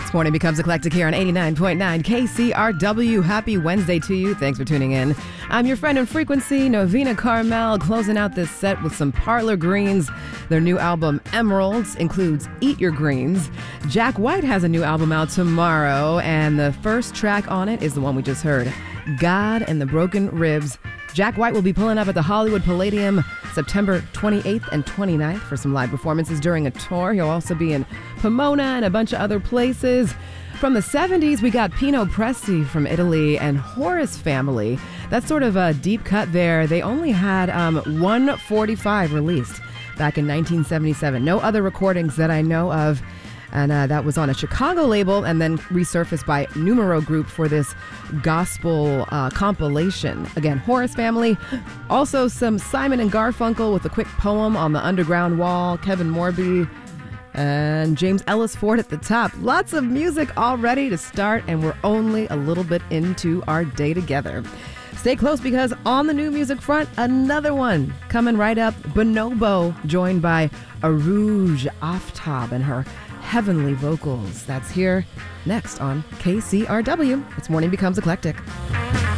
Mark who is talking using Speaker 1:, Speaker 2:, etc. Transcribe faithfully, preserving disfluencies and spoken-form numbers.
Speaker 1: This morning becomes eclectic here on eighty-nine point nine K C R W. Happy Wednesday to you. Thanks for tuning in. I'm your friend in frequency, Novena Carmel, closing out this set with some Parlor Greens. Their new album, Emeralds, includes Eat Your Greens. Jack White has a new album out tomorrow, and the first track on it is the one we just heard, God and the Broken Ribs. Jack White will be pulling up at the Hollywood Palladium September twenty-eighth and twenty-ninth for some live performances during a tour. He'll also be in Pomona and a bunch of other places. From the seventies, we got Pino Presti from Italy and Horace Family. That's sort of a deep cut there. They only had um, one forty-five released back in nineteen seventy-seven. No other recordings that I know of. And uh, that was on a Chicago label and then resurfaced by Numero Group for this gospel uh, compilation. Again, Horace Family. Also some Simon and Garfunkel with a quick poem on the underground wall. Kevin Morby and James Ellis Ford at the top. Lots of music all ready to start, and we're only a little bit into our day together. Stay close, because on the new music front, another one coming right up. Bonobo, joined by Arooj Aftab and her heavenly vocals. That's here next on K C R W. It's Morning Becomes Eclectic.